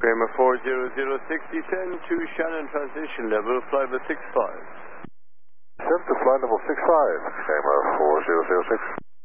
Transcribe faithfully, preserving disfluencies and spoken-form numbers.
Kramer four zero zero six, descend to Shannon transition level, flight level six five. Descend to flight level six five, Kramer four zero zero six.